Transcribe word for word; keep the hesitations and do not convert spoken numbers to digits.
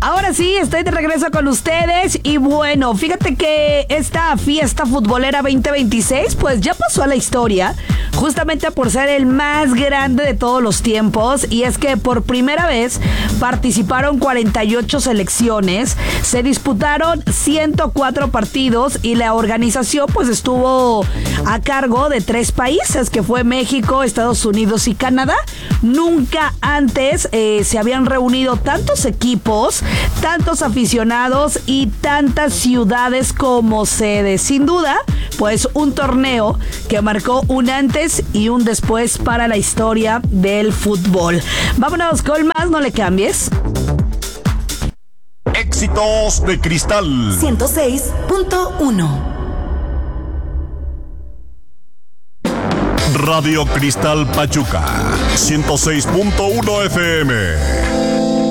Ahora sí, estoy de regreso con ustedes y bueno, fíjate que esta fiesta futbolera veinte veintiséis pues ya pasó a la historia, justamente por ser el más grande de todos los tiempos, y es que por primera vez participaron cuarenta y ocho selecciones, se disputaron ciento cuatro partidos y la organización pues estuvo a cargo de tres países, que fue México, Estados Unidos y Canadá. Nunca antes eh, se habían reunido tantos equipos, tantos aficionados y tantas ciudades como sede. Sin duda, pues un torneo que marcó un antes y un después para la historia del fútbol. Vámonos con más, no le cambies. Éxitos de Cristal ciento seis punto uno. Radio Cristal Pachuca ciento seis punto uno F M.